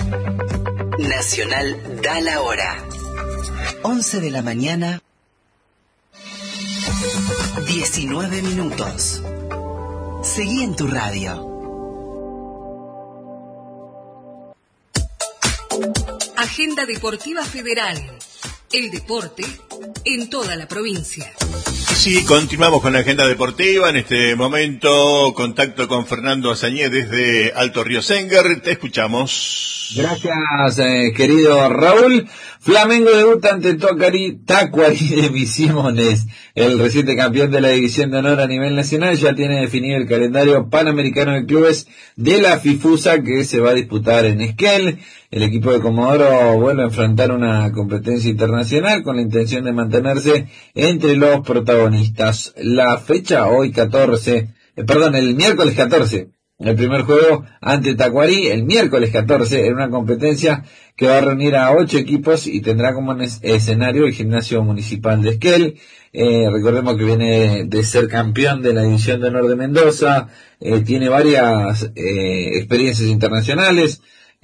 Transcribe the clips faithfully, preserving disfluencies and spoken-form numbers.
Nacional da la hora. once de la mañana, diecinueve minutos. Seguí en tu radio. Agenda Deportiva Federal. El deporte en toda la provincia. Sí, continuamos con la agenda deportiva. En este momento, contacto con Fernando Azañé desde Alto Río Sengar. Te escuchamos. Gracias, eh, querido Raúl. Flamengo debuta ante Tacuarí, Tacuarí de Misiones. El reciente campeón de la División de Honor a nivel nacional ya tiene definido el calendario panamericano de clubes de la FIFUSA que se va a disputar en Esquel. El equipo de Comodoro vuelve a enfrentar una competencia internacional con la intención de mantenerse entre los protagonistas. La fecha hoy catorce, eh, perdón, el miércoles catorce. El primer juego ante Tacuarí, el miércoles catorce, en una competencia que va a reunir a ocho equipos y tendrá como escenario el Gimnasio Municipal de Esquel. Eh, recordemos que viene de ser campeón de la División de Honor de Mendoza, eh, tiene varias eh, experiencias internacionales,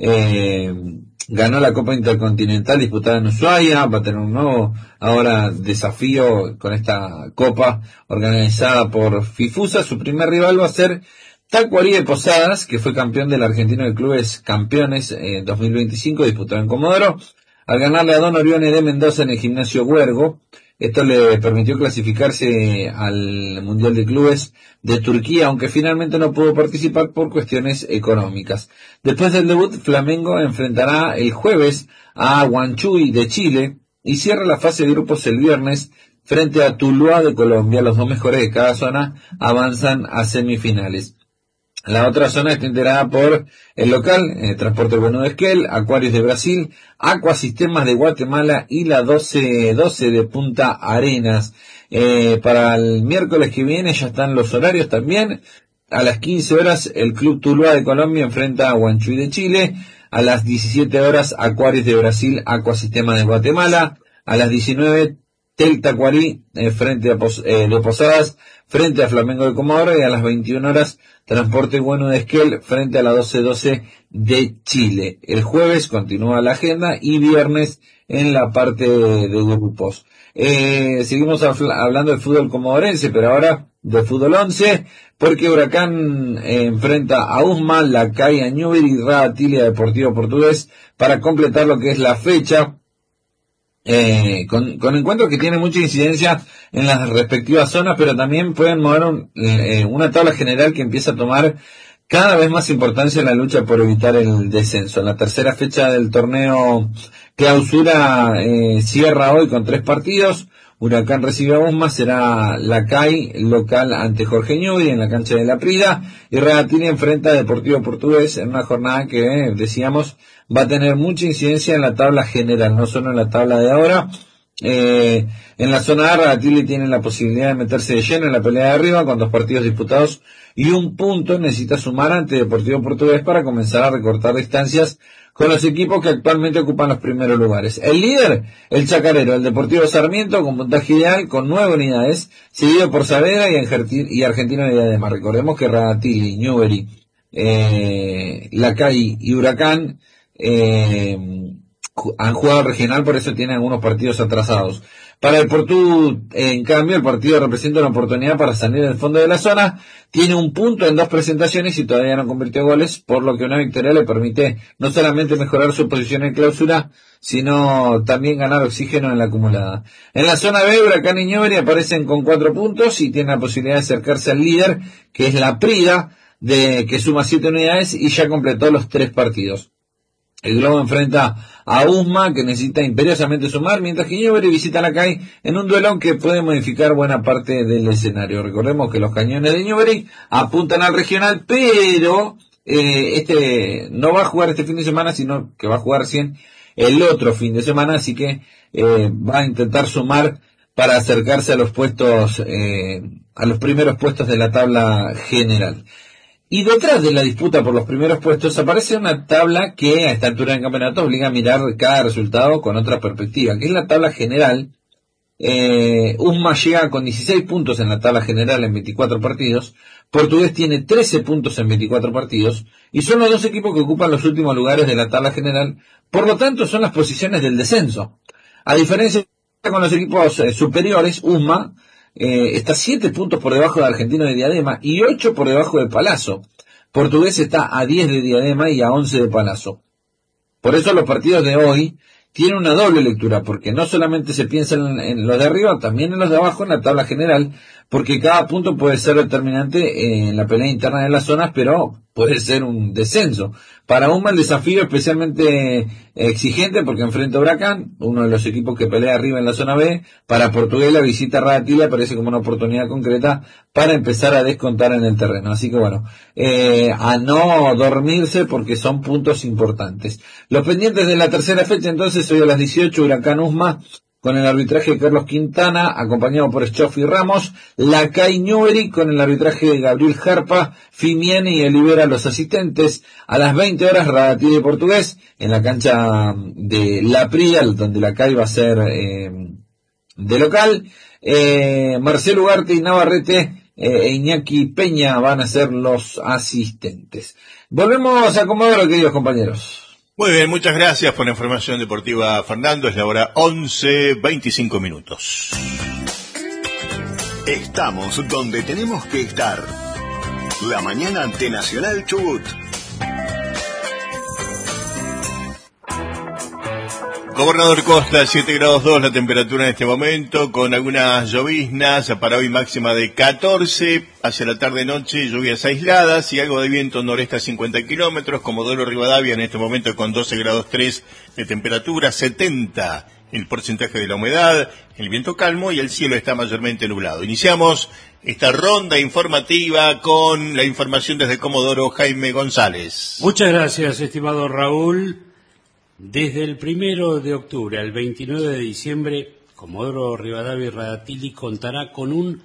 eh, ganó la Copa Intercontinental disputada en Ushuaia, va a tener un nuevo ahora desafío con esta Copa organizada por FIFUSA. Su primer rival va a ser Tacuarí de Posadas, que fue campeón del Argentino de Clubes Campeones en dos mil veinticinco, disputado en Comodoro, al ganarle a Don Orione de Mendoza en el Gimnasio Huergo. Esto le permitió clasificarse al Mundial de Clubes de Turquía, aunque finalmente no pudo participar por cuestiones económicas. Después del debut, Flamengo enfrentará el jueves a Huanchuy de Chile y cierra la fase de grupos el viernes frente a Tuluá de Colombia. Los dos mejores de cada zona avanzan a semifinales. La otra zona está integrada por el local, eh, Transporte Bueno de Esquel, Acuarios de Brasil, Acuasistemas de Guatemala y la doce doce de Punta Arenas. Eh, para el miércoles que viene ya están los horarios también. A las quince horas el Club Tuluá de Colombia enfrenta a Huanchuy de Chile. A las diecisiete horas Acuarios de Brasil, Acuasistemas de Guatemala. A las diecinueve Tel Tacuarí eh, frente a Pos- eh, de Posadas frente a Flamengo de Comodoro, y a las veintiuna horas Transporte Bueno de Esquel frente a la doce doce de Chile. El jueves continúa la agenda y viernes en la parte de, de grupos. Eh, seguimos habl- hablando del fútbol comodorense, pero ahora de fútbol once, porque Huracán eh, enfrenta a Usma, Lacay, a Newbery y Rada Tilia Deportivo Portugués para completar lo que es la fecha. Eh, con, con encuentros que tienen mucha incidencia en las respectivas zonas, pero también pueden mover un, eh, una tabla general que empieza a tomar cada vez más importancia en la lucha por evitar el descenso. En la tercera fecha del torneo clausura eh, cierra hoy con tres partidos. Huracán recibe a Usma, será Lacay local ante Jorge Newbery en la cancha de La Prida, y Regatini enfrenta a Deportivo Portugués en una jornada que, eh, decíamos, va a tener mucha incidencia en la tabla general, no solo en la tabla de ahora. Eh, en la zona A, Regatini tiene la posibilidad de meterse de lleno en la pelea de arriba con dos partidos disputados y un punto. Necesita sumar ante Deportivo Portugués para comenzar a recortar distancias con los equipos que actualmente ocupan los primeros lugares. El líder, el Chacarero, el Deportivo Sarmiento, con puntaje ideal, con nueve unidades, seguido por Saavedra y, Argenti- y Argentino de Diadema. Recordemos que Regatini, Newbery, eh, Lacay y Huracán eh, han jugado regional, por eso tienen algunos partidos atrasados. Para el Portú, en cambio, el partido representa una oportunidad para salir del fondo de la zona. Tiene un punto en dos presentaciones y todavía no convirtió goles, por lo que una victoria le permite no solamente mejorar su posición en clausura, sino también ganar oxígeno en la acumulada. En la zona B, Huracán y Newbery aparecen con cuatro puntos y tienen la posibilidad de acercarse al líder, que es la Prida, de que suma siete unidades y ya completó los tres partidos. El Globo enfrenta a Usma, que necesita imperiosamente sumar, mientras que Newbery visita a Lacay en un duelo que puede modificar buena parte del escenario. Recordemos que los cañones de Newbery apuntan al regional, pero eh, este no va a jugar este fin de semana, sino que va a jugar recién el otro fin de semana, así que eh, va a intentar sumar para acercarse a los puestos, eh, a los primeros puestos de la tabla general. Y detrás de la disputa por los primeros puestos aparece una tabla que a esta altura del campeonato obliga a mirar cada resultado con otra perspectiva, que es la tabla general, Eh, Usma llega con dieciséis puntos en la tabla general en veinticuatro partidos. Portugués tiene trece puntos en veinticuatro partidos. Y son los dos equipos que ocupan los últimos lugares de la tabla general. Por lo tanto, son las posiciones del descenso. A diferencia con los equipos eh, superiores, Usma eh, está siete puntos por debajo de Argentino de Diadema y ocho por debajo de Palazzo. Portugués está a diez de Diadema y a once de Palazzo. Por eso los partidos de hoy tienen una doble lectura, porque no solamente se piensa en, en los de arriba, también en los de abajo en la tabla general, porque cada punto puede ser determinante en la pelea interna de las zonas, pero puede ser un descenso. Para Usma el desafío especialmente exigente porque enfrenta a Huracán, uno de los equipos que pelea arriba en la zona B. Para Portugués la visita a Radatili aparece como una oportunidad concreta para empezar a descontar en el terreno. Así que bueno, eh, a no dormirse porque son puntos importantes. Los pendientes de la tercera fecha entonces hoy a las dieciocho, Huracán Usma, con el arbitraje de Carlos Quintana, acompañado por Schoffi Ramos, Lacay Newbery, con el arbitraje de Gabriel Jarpa, Fimiani y Olivera los asistentes. A las veinte horas, Radatili de Portugués, en la cancha de La Prial, donde Lacay va a ser eh, de local. Eh, Marcelo Ugarte y Navarrete e Iñaki Peña van a ser los asistentes. Volvemos a Comodoro, queridos compañeros. Muy bien, muchas gracias por la información deportiva, Fernando. Es la hora once, veinticinco minutos. Estamos donde tenemos que estar. La mañana ante Nacional Chubut. Gobernador Costa, siete grados dos la temperatura en este momento, con algunas lloviznas, para hoy máxima de catorce, hacia la tarde-noche lluvias aisladas y algo de viento noreste a cincuenta kilómetros. Comodoro Rivadavia en este momento con doce grados tres de temperatura, setenta el porcentaje de la humedad, el viento calmo y el cielo está mayormente nublado. Iniciamos esta ronda informativa con la información desde Comodoro, Jaime González. Muchas gracias, estimado Raúl. Desde el primero de octubre al veintinueve de diciembre, Comodoro Rivadavia y Radatili contará con un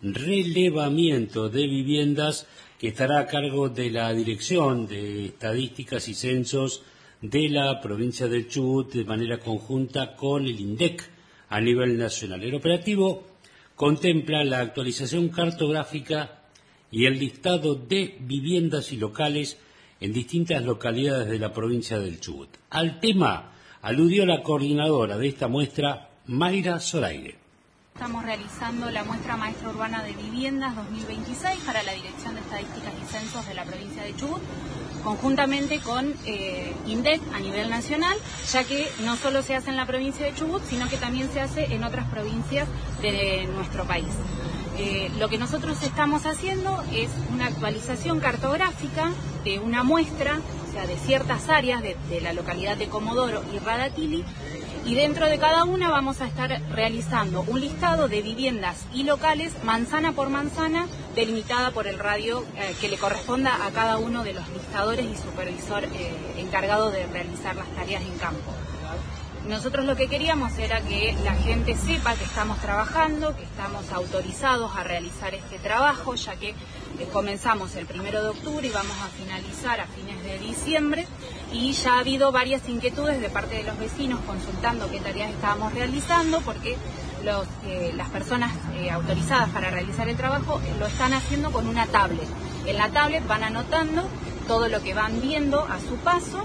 relevamiento de viviendas que estará a cargo de la Dirección de Estadísticas y Censos de la provincia del Chubut de manera conjunta con el INDEC a nivel nacional. El operativo contempla la actualización cartográfica y el listado de viviendas y locales en distintas localidades de la provincia del Chubut. Al tema aludió la coordinadora de esta muestra, Mayra Zoraire. Estamos realizando la muestra Maestra Urbana de Viviendas dos mil veintiséis para la Dirección de Estadísticas y Censos de la provincia de Chubut, conjuntamente con eh, INDEC a nivel nacional, ya que no solo se hace en la provincia de Chubut, sino que también se hace en otras provincias de nuestro país. Eh, lo que nosotros estamos haciendo es una actualización cartográfica de una muestra, o sea, de ciertas áreas de, de la localidad de Comodoro y Radatili, y dentro de cada una vamos a estar realizando un listado de viviendas y locales, manzana por manzana, delimitada por el radio eh, que le corresponda a cada uno de los listadores y supervisor eh, encargado de realizar las tareas en campo. Nosotros lo que queríamos era que la gente sepa que estamos trabajando, que estamos autorizados a realizar este trabajo, ya que eh, comenzamos el primero de octubre y vamos a finalizar a fines de diciembre, y ya ha habido varias inquietudes de parte de los vecinos consultando qué tareas estábamos realizando, porque los, eh, las personas eh, autorizadas para realizar el trabajo eh, lo están haciendo con una tablet. En la tablet van anotando todo lo que van viendo a su paso,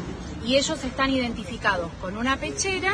y ellos están identificados con una pechera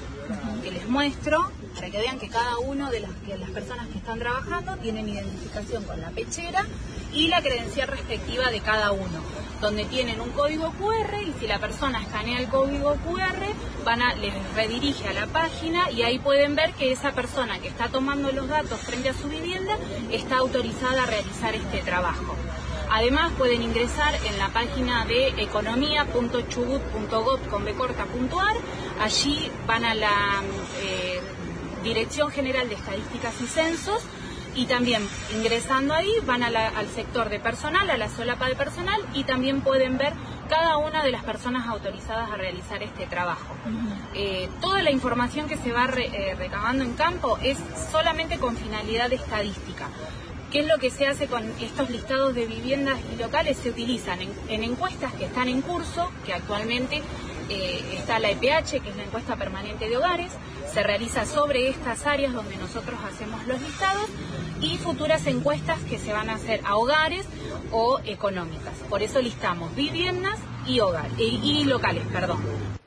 que les muestro para que vean que cada uno de las, de las personas que están trabajando tienen identificación con la pechera y la credencial respectiva de cada uno, donde tienen un código cu erre, y si la persona escanea el código cu erre, van a, les redirige a la página y ahí pueden ver que esa persona que está tomando los datos frente a su vivienda está autorizada a realizar este trabajo. Además pueden ingresar en la página de economía punto chubut punto gob punto ar, allí van a la eh, Dirección General de Estadísticas y Censos, y también ingresando ahí van a la, al sector de personal, a la solapa de personal, y también pueden ver cada una de las personas autorizadas a realizar este trabajo. Eh, toda la información que se va re, eh, recabando en campo es solamente con finalidad estadística. ¿Qué es lo que se hace con estos listados de viviendas y locales? Se utilizan en, en encuestas que están en curso, que actualmente eh, está la E P H, que es la encuesta permanente de hogares, se realiza sobre estas áreas donde nosotros hacemos los listados, y futuras encuestas que se van a hacer a hogares o económicas. Por eso listamos viviendas y hogares, y, y locales, perdón.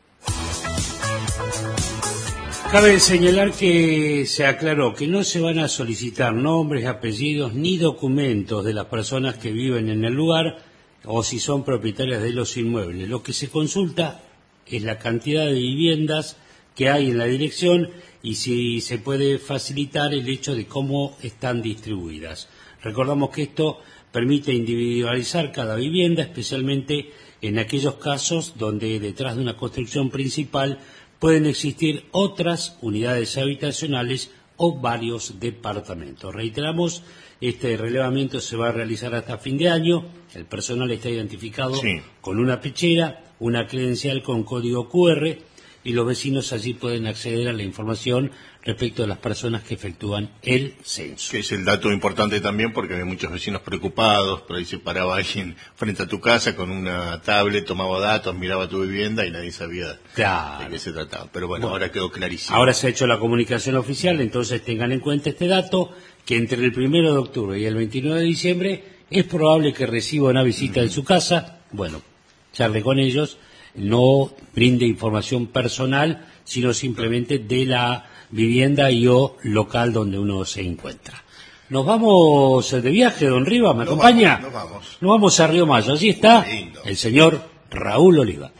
Cabe señalar que se aclaró que no se van a solicitar nombres, apellidos ni documentos de las personas que viven en el lugar o si son propietarias de los inmuebles. Lo que se consulta es la cantidad de viviendas que hay en la dirección y si se puede facilitar el hecho de cómo están distribuidas. Recordamos que esto permite individualizar cada vivienda, especialmente en aquellos casos donde detrás de una construcción principal pueden existir otras unidades habitacionales o varios departamentos. Reiteramos, este relevamiento se va a realizar hasta fin de año. El personal está identificado sí. con una pechera, una credencial con código cu erre, y los vecinos allí pueden acceder a la información respecto a las personas que efectúan el censo. Que es el dato importante también, porque hay muchos vecinos preocupados, por ahí se paraba alguien frente a tu casa con una tablet, tomaba datos, miraba tu vivienda y nadie sabía claro. de qué se trataba. Pero bueno, bueno, ahora quedó clarísimo. Ahora se ha hecho la comunicación oficial, entonces tengan en cuenta este dato, que entre el primero de octubre y el veintinueve de diciembre es probable que reciba una visita mm. de su casa. Bueno, charle con ellos. No brinde información personal, sino simplemente de la vivienda y o local donde uno se encuentra. Nos vamos de viaje, don Riva, ¿me nos acompaña? Vamos, nos vamos. Nos vamos a Río Mayo, allí está el señor Raúl Oliva.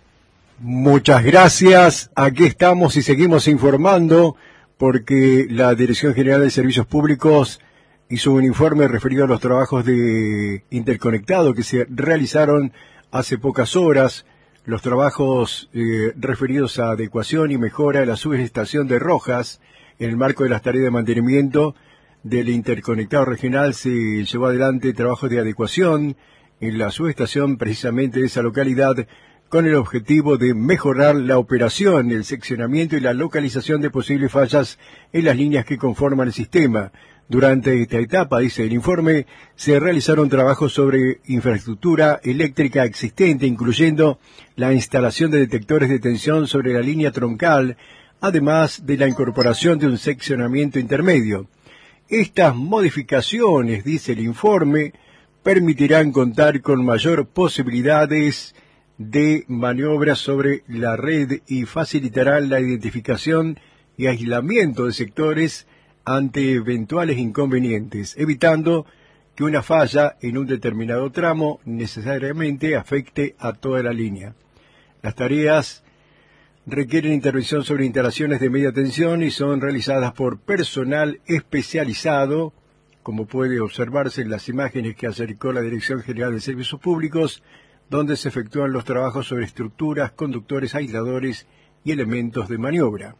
Muchas gracias, aquí estamos y seguimos informando porque la Dirección General de Servicios Públicos hizo un informe referido a los trabajos de interconectado que se realizaron hace pocas horas. Los trabajos eh, referidos a adecuación y mejora de la subestación de Rojas, en el marco de las tareas de mantenimiento del interconectado regional, se llevó adelante trabajos de adecuación en la subestación precisamente de esa localidad, con el objetivo de mejorar la operación, el seccionamiento y la localización de posibles fallas en las líneas que conforman el sistema. Durante esta etapa, dice el informe, se realizaron trabajos sobre infraestructura eléctrica existente, incluyendo la instalación de detectores de tensión sobre la línea troncal, además de la incorporación de un seccionamiento intermedio. Estas modificaciones, dice el informe, permitirán contar con mayor posibilidades de maniobras sobre la red y facilitarán la identificación y aislamiento de sectores ante eventuales inconvenientes, evitando que una falla en un determinado tramo necesariamente afecte a toda la línea. Las tareas requieren intervención sobre instalaciones de media tensión y son realizadas por personal especializado, como puede observarse en las imágenes que acercó la Dirección General de Servicios Públicos, donde se efectúan los trabajos sobre estructuras, conductores, aisladores y elementos de maniobra.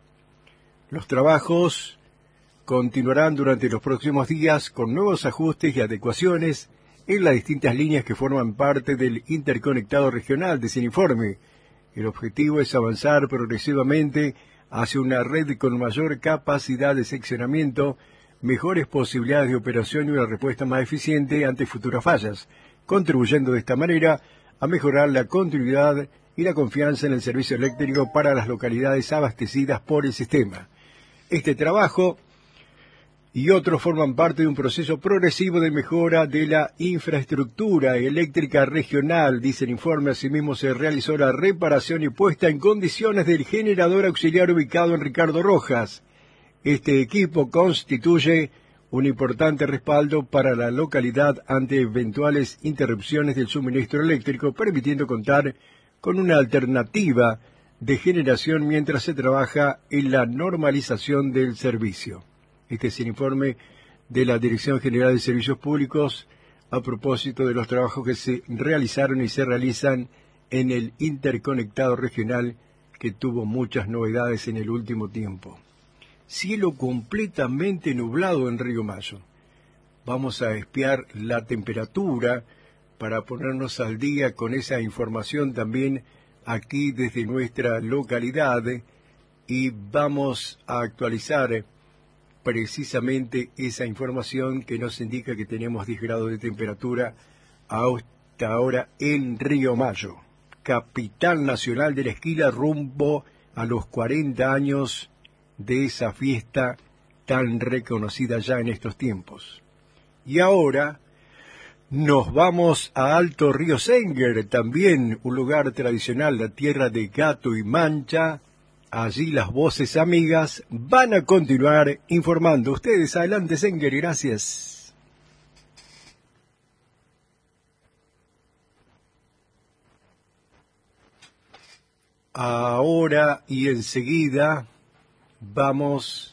Los trabajos continuarán durante los próximos días con nuevos ajustes y adecuaciones en las distintas líneas que forman parte del interconectado regional de ese informe. El objetivo es avanzar progresivamente hacia una red con mayor capacidad de seccionamiento, mejores posibilidades de operación y una respuesta más eficiente ante futuras fallas, contribuyendo de esta manera a mejorar la continuidad y la confianza en el servicio eléctrico para las localidades abastecidas por el sistema. Este trabajo y otros forman parte de un proceso progresivo de mejora de la infraestructura eléctrica regional, dice el informe. Asimismo, se realizó la reparación y puesta en condiciones del generador auxiliar ubicado en Ricardo Rojas. Este equipo constituye un importante respaldo para la localidad ante eventuales interrupciones del suministro eléctrico, permitiendo contar con una alternativa de generación mientras se trabaja en la normalización del servicio. Este es el informe de la Dirección General de Servicios Públicos a propósito de los trabajos que se realizaron y se realizan en el interconectado regional, que tuvo muchas novedades en el último tiempo. Cielo completamente nublado en Río Mayo. Vamos a espiar la temperatura para ponernos al día con esa información también aquí desde nuestra localidad, y vamos a actualizar precisamente esa información que nos indica que tenemos diez grados de temperatura hasta ahora en Río Mayo. capital nacional de la esquila rumbo a los cuarenta años de esa fiesta tan reconocida ya en estos tiempos. Y ahora nos vamos a Alto Río Senguer, también un lugar tradicional, la tierra de Gato y Mancha. Allí las voces amigas van a continuar informando. Ustedes, adelante Senguer, gracias. Ahora y enseguida vamos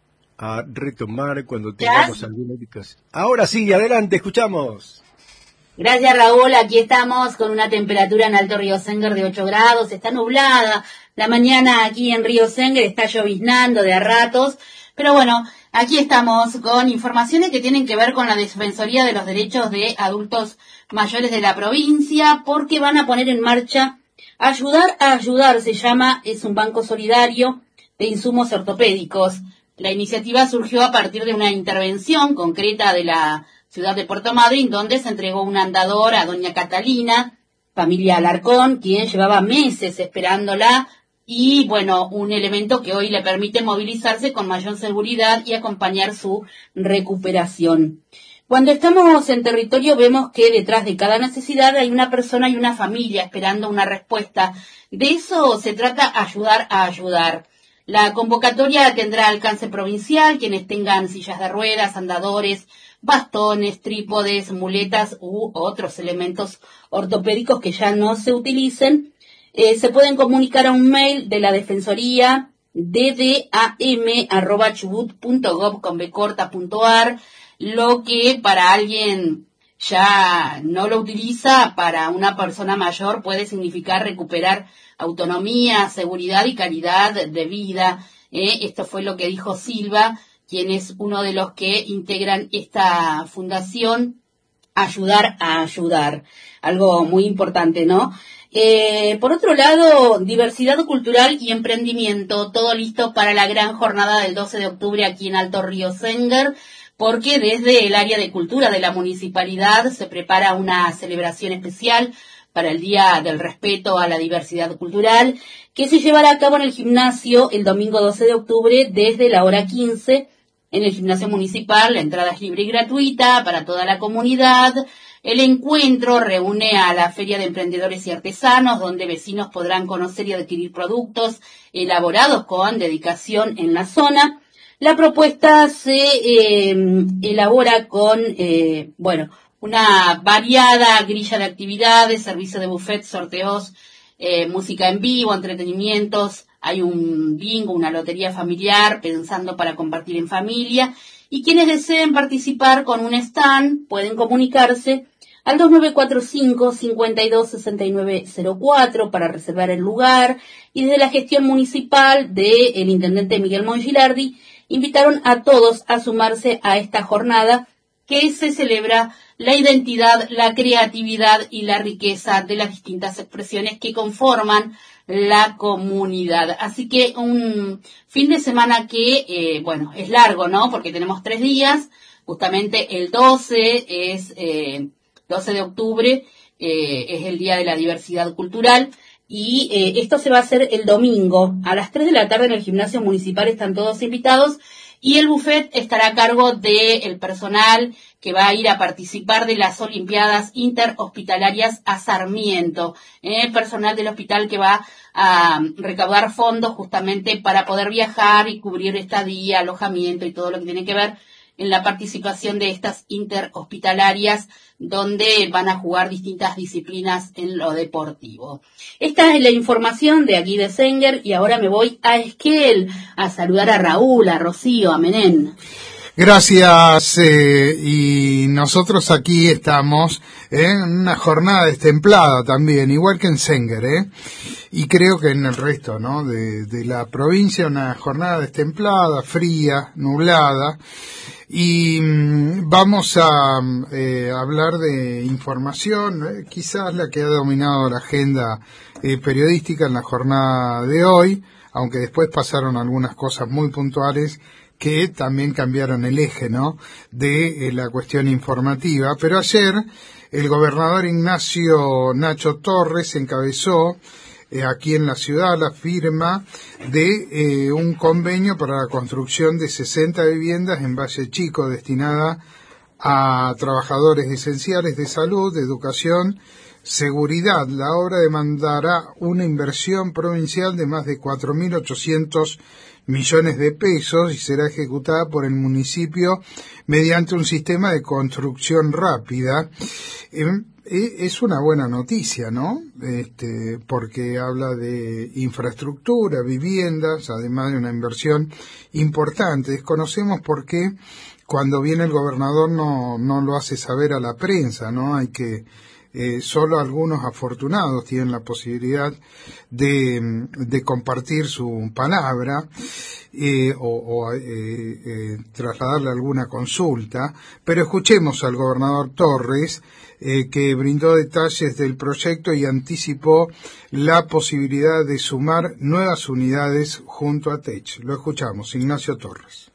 a retomar cuando tengamos alguna indicación. Ahora sí, adelante, escuchamos. Gracias, Raúl. Aquí estamos con una temperatura en Alto Río Senguer de ocho grados. Está nublada. La mañana aquí en Río Senguer está lloviznando de a ratos. Pero bueno, aquí estamos con informaciones que tienen que ver con la Defensoría de los Derechos de Adultos Mayores de la provincia, porque van a poner en marcha Ayudar a Ayudar, se llama, es un banco solidario de insumos ortopédicos. La iniciativa surgió a partir de una intervención concreta de la ciudad de Puerto Madryn, donde se entregó un andador a doña Catalina, familia Alarcón, quien llevaba meses esperándola, y bueno, un elemento que hoy le permite movilizarse con mayor seguridad y acompañar su recuperación. Cuando estamos en territorio vemos que detrás de cada necesidad hay una persona y una familia esperando una respuesta. De eso se trata, ayudar a ayudar. La convocatoria tendrá alcance provincial. Quienes tengan sillas de ruedas, andadores, bastones, trípodes, muletas u otros elementos ortopédicos que ya no se utilicen, eh, se pueden comunicar a un mail de la Defensoría, d d a m arroba chubut punto gob con b corta punto a r, lo que para alguien ya no lo utiliza, para una persona mayor puede significar recuperar autonomía, seguridad y calidad de vida. Eh, esto fue lo que dijo Silva, quien es uno de los que integran esta fundación, Ayudar a Ayudar. Algo muy importante, ¿no? Eh, por otro lado, diversidad cultural y emprendimiento, todo listo para la gran jornada del doce de octubre aquí en Alto Río Senguer, porque desde el área de cultura de la municipalidad se prepara una celebración especial para el Día del Respeto a la Diversidad Cultural, que se llevará a cabo en el gimnasio el domingo doce de octubre desde la hora quince, en el gimnasio municipal. La entrada es libre y gratuita para toda la comunidad. El encuentro reúne a la Feria de Emprendedores y Artesanos, donde vecinos podrán conocer y adquirir productos elaborados con dedicación en la zona. La propuesta se eh, elabora con, eh, bueno, una variada grilla de actividades, servicio de buffet, sorteos, eh, música en vivo, entretenimientos. Hay un bingo, una lotería familiar, pensando para compartir en familia. Y quienes deseen participar con un stand pueden comunicarse al dos nueve cuatro cinco, cinco dos, seis nueve cero cuatro para reservar el lugar. Y desde la gestión municipal del intendente Miguel Mongilardi invitaron a todos a sumarse a esta jornada que se celebra la identidad, la creatividad y la riqueza de las distintas expresiones que conforman la comunidad. Así que un fin de semana que, eh, bueno, es largo, ¿no? Porque tenemos tres días. Justamente el doce es, eh, doce de octubre, eh, es el Día de la Diversidad Cultural. Y eh, esto se va a hacer el domingo a las tres de la tarde en el gimnasio municipal. Están todos invitados y el buffet estará a cargo del personal que va a ir a participar de las Olimpiadas Interhospitalarias a Sarmiento. Eh, personal del hospital que va a recaudar fondos justamente para poder viajar y cubrir estadía, alojamiento y todo lo que tiene que ver en la participación de estas interhospitalarias, donde van a jugar distintas disciplinas en lo deportivo. Esta es la información de aquí de Senguer y ahora me voy a Esquel a saludar a Raúl, a Rocío, a Menén. Gracias, eh, y nosotros aquí estamos en una jornada destemplada también, igual que en Senguer, ¿eh? Y creo que en el resto, ¿no?, de, de la provincia, una jornada destemplada, fría, nublada. Y mmm, vamos a eh, hablar de información, eh, quizás la que ha dominado la agenda eh, periodística en la jornada de hoy, aunque después pasaron algunas cosas muy puntuales que también cambiaron el eje, ¿no?, de eh, la cuestión informativa. Pero ayer el gobernador Ignacio Nacho Torres encabezó eh, aquí en la ciudad la firma de eh, un convenio para la construcción de sesenta viviendas en Valle Chico destinada a trabajadores esenciales de salud, de educación, seguridad. La obra demandará una inversión provincial de más de cuatro mil ochocientos millones de pesos y será ejecutada por el municipio mediante un sistema de construcción rápida. Eh, es una buena noticia, ¿no? Este, porque habla de infraestructura, viviendas, además de una inversión importante. Desconocemos por qué cuando viene el gobernador no, no lo hace saber a la prensa, ¿no? Hay que Eh, solo algunos afortunados tienen la posibilidad de, de compartir su palabra eh, o, o eh, eh, trasladarle alguna consulta, pero escuchemos al gobernador Torres eh, que brindó detalles del proyecto y anticipó la posibilidad de sumar nuevas unidades junto a T E C H. Lo escuchamos, Ignacio Torres.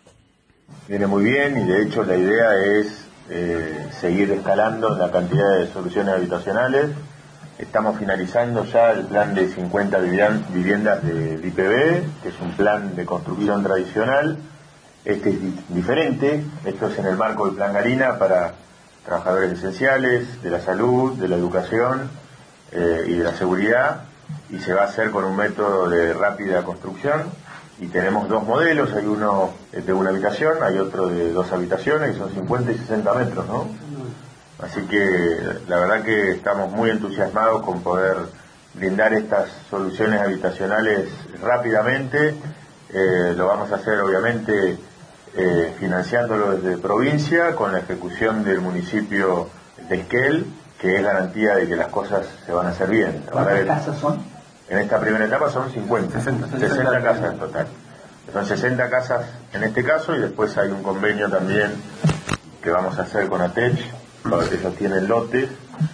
Viene muy bien y de hecho la idea es Eh, seguir escalando la cantidad de soluciones habitacionales. Estamos finalizando ya el plan de cincuenta viviendas de I P B, que es un plan de construcción tradicional. Este es di diferente, esto es en el marco del Plan Galina para trabajadores esenciales, de la salud, de la educación eh, y de la seguridad, y se va a hacer con un método de rápida construcción. Y tenemos dos modelos, hay uno de una habitación, hay otro de dos habitaciones, y son cincuenta y sesenta metros, ¿no? Así que la verdad que estamos muy entusiasmados con poder brindar estas soluciones habitacionales rápidamente. Eh, lo vamos a hacer obviamente eh, financiándolo desde provincia, con la ejecución del municipio de Esquel, que es garantía de que las cosas se van a hacer bien. ¿Cuántas casas son? En esta primera etapa son cincuenta, sesenta, sesenta casas en total. Son sesenta casas en este caso y después hay un convenio también que vamos a hacer con A T E C H. Ellos tienen lotes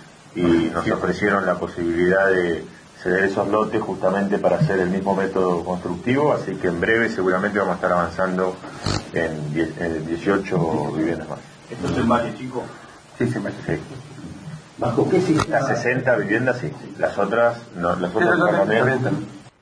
y nos ofrecieron la posibilidad de ceder esos lotes justamente para hacer el mismo método constructivo, así que en breve seguramente vamos a estar avanzando en dieciocho viviendas más. ¿Esto es en Valle Chico? Sí, sí, Valle Chico. ¿Bajo qué sistema? Las sesenta viviendas sí, las otras no, las otras no.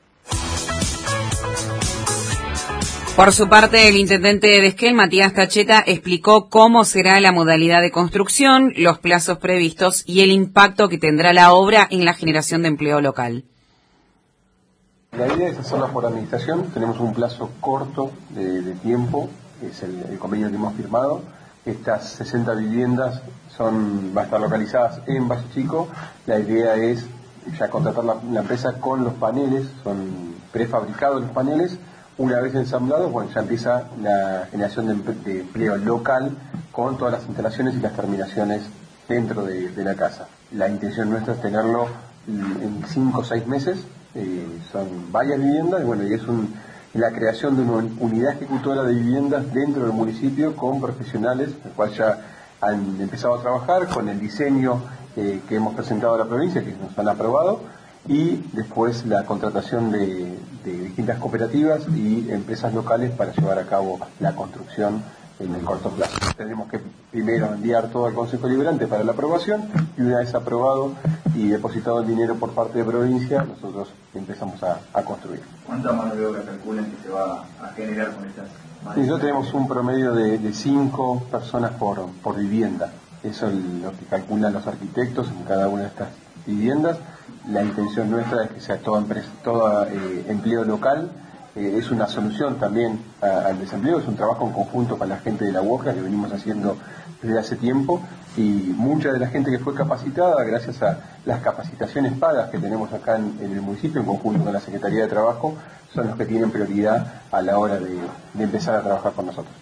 Por su parte, el intendente de Esquel, Matías Tacheta, explicó cómo será la modalidad de construcción, los plazos previstos y el impacto que tendrá la obra en la generación de empleo local. La idea es hacerla por administración, tenemos un plazo corto de, de tiempo, es el, el convenio que hemos firmado. Estas sesenta viviendas son, van a estar localizadas en Valle Chico. La idea es ya contratar la, la empresa con los paneles, son prefabricados los paneles. Una vez ensamblados, bueno, ya empieza la generación de, de empleo local con todas las instalaciones y las terminaciones dentro de, de la casa. La intención nuestra es tenerlo en cinco o seis meses. Eh, son varias viviendas y bueno, y es un, la creación de una unidad ejecutora de viviendas dentro del municipio con profesionales, el cual ya han empezado a trabajar con el diseño eh, que hemos presentado a la provincia, que nos han aprobado, y después la contratación de, de distintas cooperativas y empresas locales para llevar a cabo la construcción en el corto plazo. Tenemos que primero enviar todo al Consejo Deliberante para la aprobación y una vez aprobado y depositado el dinero por parte de provincia, nosotros empezamos a, a construir. ¿Cuánta mano de obra calculan que se va a generar con estas? Sí, nosotros tenemos un promedio de, de cinco personas por, por vivienda. Eso es lo que calculan los arquitectos en cada una de estas viviendas. La intención nuestra es que sea todo, empresa, todo eh, empleo local. Eh, es una solución también a, al desempleo, es un trabajo en conjunto con la gente de la U O C A que venimos haciendo desde hace tiempo, y mucha de la gente que fue capacitada, gracias a las capacitaciones pagas que tenemos acá en, en el municipio, en conjunto con la Secretaría de Trabajo, son los que tienen prioridad a la hora de, de empezar a trabajar con nosotros.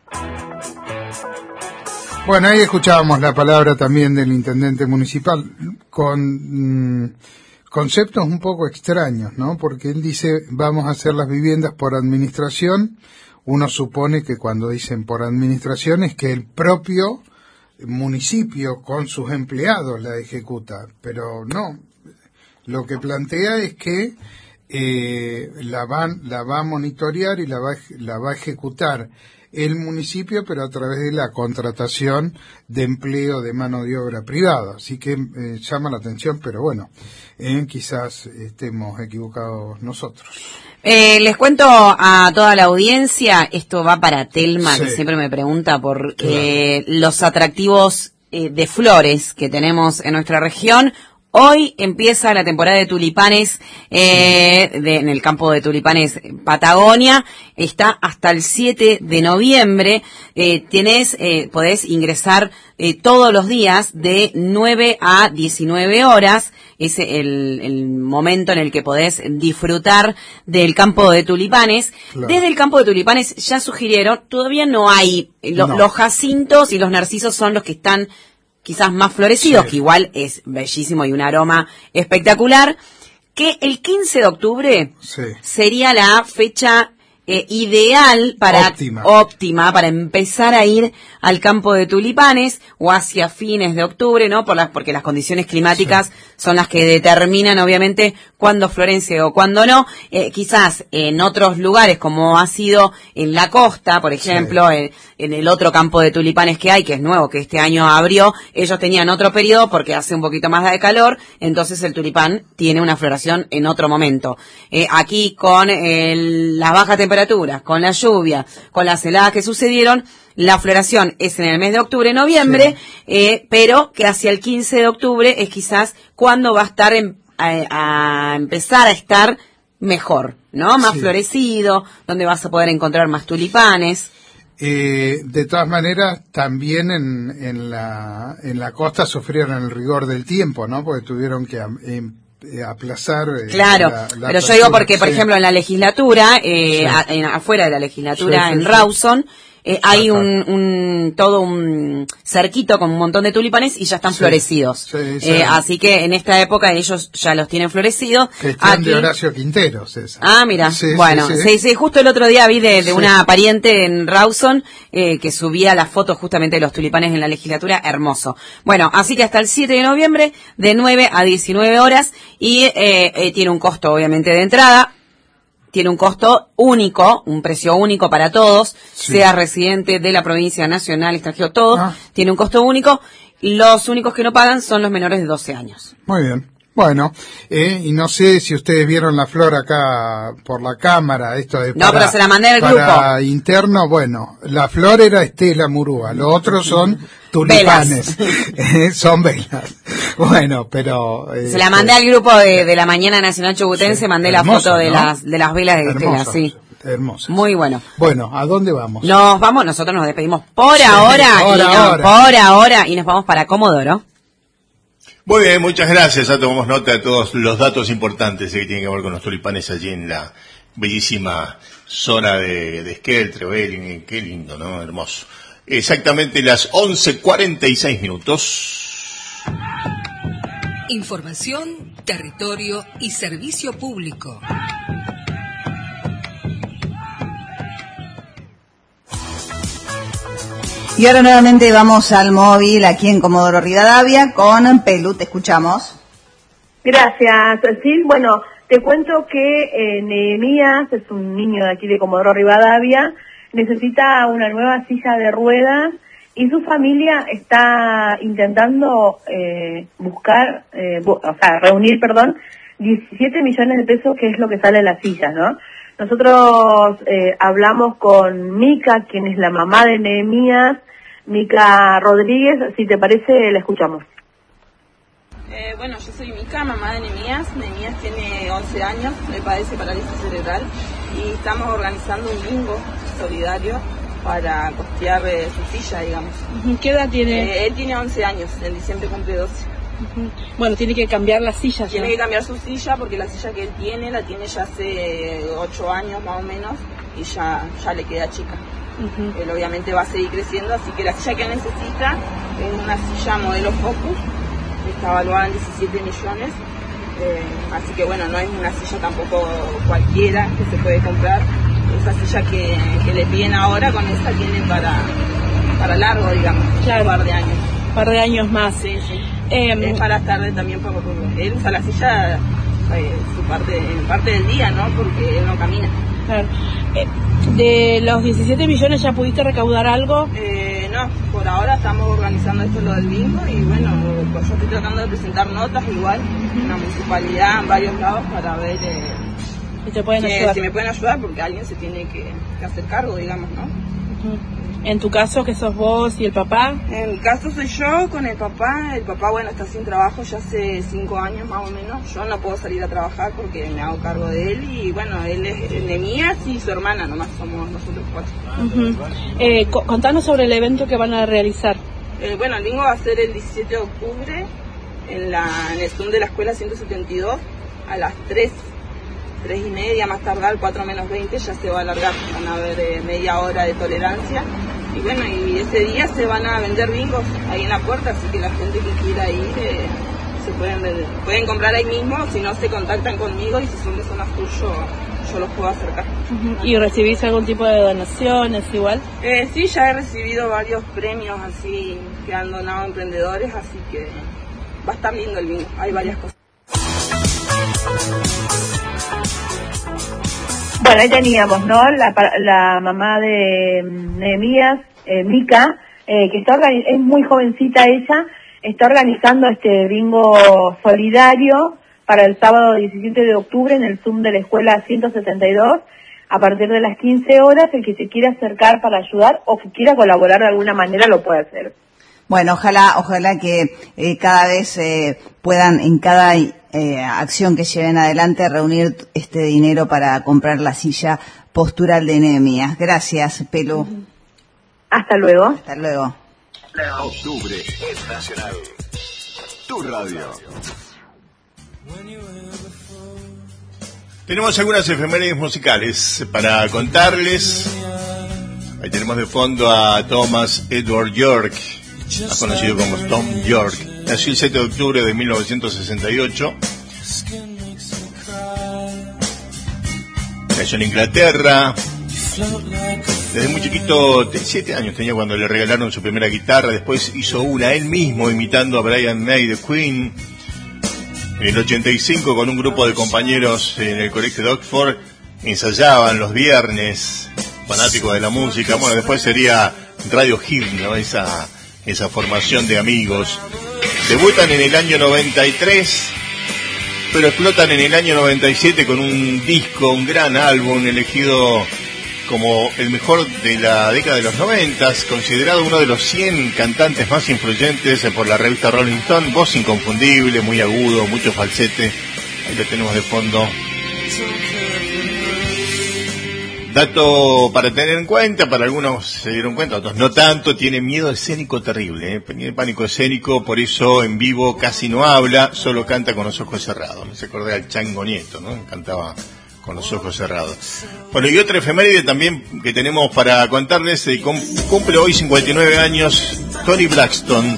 Bueno, ahí escuchábamos la palabra también del intendente municipal con mmm, conceptos un poco extraños, ¿no? Porque él dice, vamos a hacer las viviendas por administración. Uno supone que cuando dicen por administración es que el propio municipio con sus empleados la ejecuta, pero no. Lo que plantea es que eh, la, van, la va a monitorear y la va, la va a ejecutar el municipio, pero a través de la contratación de empleo de mano de obra privada. Así que eh, llama la atención, pero bueno, eh, quizás estemos equivocados nosotros. Eh, les cuento a toda la audiencia, esto va para Telma, Sí. que siempre me pregunta por Claro. eh, los atractivos eh, de flores que tenemos en nuestra región. Hoy empieza la temporada de tulipanes eh, de, en el campo de tulipanes Patagonia. Está hasta el siete de noviembre. Eh, tenés, eh, podés ingresar eh, todos los días de nueve a diecinueve horas. Es el, el momento en el que podés disfrutar del campo de tulipanes. Claro. Desde el campo de tulipanes ya sugirieron, todavía no hay, lo- No. los jacintos y los narcisos son los que están quizás más florecidos, Sí. que igual es bellísimo y un aroma espectacular, que el quince de octubre Sí. sería la fecha eh, ideal para Óptima. óptima para empezar a ir al campo de tulipanes o hacia fines de octubre, ¿no? Por las porque las condiciones climáticas son las que determinan obviamente cuándo florece o cuándo no. Eh, quizás en otros lugares como ha sido en la costa, por ejemplo, en, en el otro campo de tulipanes que hay, que es nuevo, que este año abrió, ellos tenían otro periodo porque hace un poquito más de calor, entonces el tulipán tiene una floración en otro momento. Eh, aquí con el, las bajas temperaturas, con la lluvia, con las heladas que sucedieron, la floración es en el mes de octubre, noviembre, eh, pero que hacia el quince de octubre es quizás cuando va a estar en, a, a empezar a estar mejor, ¿no? Más Sí. florecido, donde vas a poder encontrar más tulipanes. Eh, de todas maneras, también en, en la en la costa sufrieron el rigor del tiempo, ¿no? Porque tuvieron que am- em- eh, aplazar. eh, Claro, la- la pero yo digo apertura. porque, por Sí. ejemplo, en la legislatura, eh, Sí. a- en- afuera de la legislatura, Sí, sí, en sí. Rawson, eh, hay un, un todo un cerquito con un montón de tulipanes y ya están Sí. florecidos. Sí, sí. Eh, así que en esta época ellos ya los tienen florecidos. Gestión Aquí- de Horacio Quinteros, esa. Ah, mira, Sí, sí, bueno, sí. sí, sí, justo el otro día vi de, de Sí. una pariente en Rawson eh, que subía las fotos justamente de los tulipanes en la legislatura, hermoso. Bueno, así que hasta el siete de noviembre, de nueve a diecinueve horas, y eh, eh, tiene un costo obviamente de entrada, tiene un costo único, un precio único para todos, Sí. sea residente de la provincia nacional, extranjero, todo, Ah. tiene un costo único. Los únicos que no pagan son los menores de doce años. Muy bien. Bueno, eh, y no sé si ustedes vieron la flor acá por la cámara, esto de No, pero se la mandé al para interno, bueno, la flor era Estela Murúa, los otros son tulipanes, Eh, son velas. Bueno, pero... eh, Se la mandé al grupo de, de la Mañana Nacional Chubutense, mandé la Hermosa, foto de ¿no? las de las velas de Estela, Hermosa, sí. hermosa. Muy bueno. Bueno, ¿a dónde vamos? Nos vamos, nosotros nos despedimos por Sí, ahora, por y no, ahora. por ahora, y nos vamos para Comodoro. Muy bien, muchas gracias. Ya tomamos nota de todos los datos importantes eh, que tienen que ver con los tulipanes allí en la bellísima zona de, de Esquel, Trevelin. Qué lindo, ¿no? Hermoso. Exactamente las once cuarenta y seis minutos. Información, territorio y servicio público. Y ahora nuevamente vamos al móvil aquí en Comodoro Rivadavia con Pelu, te escuchamos. Gracias, Sil. Bueno, te cuento que eh, Nehemías es un niño de aquí de Comodoro Rivadavia, necesita una nueva silla de ruedas y su familia está intentando eh, buscar, eh, bu- o sea, reunir, perdón, diecisiete millones de pesos, que es lo que sale en la silla, ¿no? Nosotros eh, hablamos con Mica, quien es la mamá de Nehemías, Mica Rodríguez. Si te parece, la escuchamos. Eh, bueno, yo soy Mica, mamá de Nehemías. Nehemías tiene once años, le padece parálisis cerebral y estamos organizando un bingo solidario para costear eh, su silla, digamos. ¿Qué edad tiene? Eh, él tiene once años, en diciembre cumple doce. Bueno, tiene que cambiar la silla. Tiene ya. que cambiar su silla porque la silla que él tiene la tiene ya hace ocho años más o menos y ya, ya le queda chica. Ujú. Él obviamente va a seguir creciendo, así que la silla que él necesita es una silla modelo Focus, que está evaluada en diecisiete millones, eh, así que bueno, no es una silla tampoco cualquiera que se puede comprar. Esa silla que, que le piden ahora, con esta tiene para, para largo, digamos, Claro. un par de años. Un par de años más. Sí, sí. Em, es para estar también por, por- él usa la silla eh, su parte, en parte del día, ¿no? Porque él no camina. Claro. Eh, ¿De los diecisiete millones ya pudiste recaudar algo? Eh, no, por ahora estamos organizando esto lo del bingo y bueno, pues yo estoy tratando de presentar notas igual en la municipalidad, en varios lados para ver eh, ¿Y te pueden que, ayudar? si me pueden ayudar porque alguien se tiene que, que hacer cargo, digamos, ¿no? Uh-huh. En tu caso, que sos vos y el papá. En mi caso soy yo con el papá. El papá, bueno, está sin trabajo ya hace cinco años más o menos. Yo no puedo salir a trabajar porque me hago cargo de él. Y bueno, él es Nehemías y su hermana, nomás somos nosotros cuatro. Uh-huh. eh, co- contanos sobre el evento que van a realizar. Eh, bueno, el bingo va a ser el diecisiete de octubre en, la, en el Zoom de la escuela ciento setenta y dos a las tres. tres y media, más tardar, cuatro menos veinte, ya se va a alargar. Van a haber eh, media hora de tolerancia. Y bueno, y ese día se van a vender bingos ahí en la puerta, así que la gente que quiera ir eh, se pueden vender. Pueden comprar ahí mismo, si no se contactan conmigo y si son de zona sur yo, yo los puedo acercar. Uh-huh. ¿Y recibís algún tipo de donaciones igual? Eh, sí, ya he recibido varios premios así que han donado emprendedores, así que va a estar lindo el bingo, hay varias cosas. Bueno, ahí teníamos, ¿no? La, la mamá de Nehemías, eh, Mica, eh, que está organi- es muy jovencita ella, está organizando este bingo solidario para el sábado diecisiete de octubre en el Zoom de la escuela ciento setenta y dos, a partir de las quince horas. El que se quiera acercar para ayudar o que quiera colaborar de alguna manera lo puede hacer. Bueno, ojalá, ojalá que eh, cada vez eh, puedan en cada eh, acción que lleven adelante reunir este dinero para comprar la silla postural de Nehemías. Gracias, Pelu. Hasta luego. Hasta luego. Octubre es nacional. Tu radio. Tenemos algunas efemérides musicales para contarles. Ahí tenemos de fondo a Thomas Edward York, más conocido como Tom York. Nació el siete de octubre de mil novecientos sesenta y ocho. Nació en Inglaterra. Desde muy chiquito, siete años tenía cuando le regalaron su primera guitarra. Después hizo una él mismo imitando a Brian May de Queen. En el ochenta y cinco, con un grupo de compañeros en el colegio de Oxford, ensayaban los viernes, fanáticos de la música. Bueno, después sería Radio Hit, ¿no? Esa, esa formación de amigos. Debutan en el año noventa y tres, pero explotan en el año noventa y siete con un disco, un gran álbum elegido como el mejor de la década de los noventas, considerado uno de los cien cantantes más influyentes por la revista Rolling Stone. Voz inconfundible, muy agudo, mucho falsete. Ahí lo tenemos de fondo. Dato para tener en cuenta, para algunos se dieron cuenta, otros no tanto, tiene miedo escénico terrible, ¿eh? Tiene pánico escénico, por eso en vivo casi no habla, solo canta con los ojos cerrados. Me se acordé al Chango Nieto, ¿no? Cantaba con los ojos cerrados. Bueno, y otra efeméride también que tenemos para contarles, eh, cumple hoy cincuenta y nueve años Toni Braxton.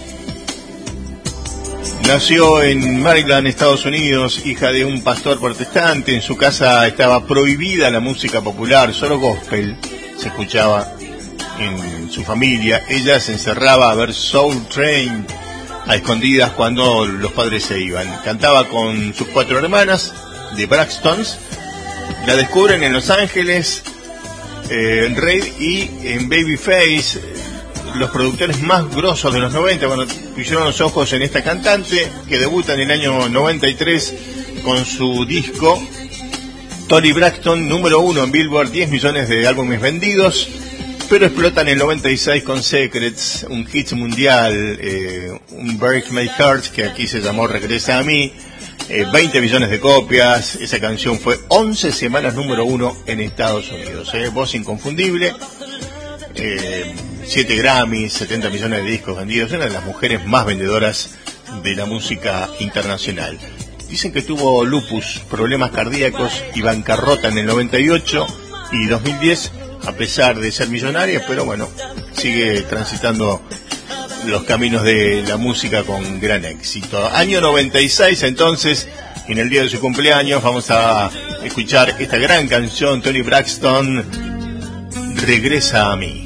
Nació en Maryland, Estados Unidos, hija de un pastor protestante. En su casa estaba prohibida la música popular, solo gospel se escuchaba en su familia. Ella se encerraba a ver Soul Train a escondidas cuando los padres se iban. Cantaba con sus cuatro hermanas, de Braxtons. La descubren en Los Ángeles, eh, en Raid y en Babyface, los productores más grosos de los noventa, cuando pusieron los ojos en esta cantante, que debuta en el año noventa y tres con su disco Toni Braxton, número uno en Billboard, diez millones de álbumes vendidos, pero explota en el noventa y seis con Secrets, un hit mundial, eh, un Break My Heart, que aquí se llamó Regresa a mí. Eh, veinte millones de copias. Esa canción fue once semanas número uno en Estados Unidos. Eh, voz inconfundible, eh, siete Grammys, setenta millones de discos vendidos. Una de las mujeres más vendedoras de la música internacional. Dicen que tuvo lupus, problemas cardíacos y bancarrota en el noventa y ocho y dos mil diez, a pesar de ser millonaria, pero bueno, sigue transitando los caminos de la música con gran éxito. Año noventa y seis, entonces, en el día de su cumpleaños, vamos a escuchar esta gran canción, Toni Braxton, Regresa a mí.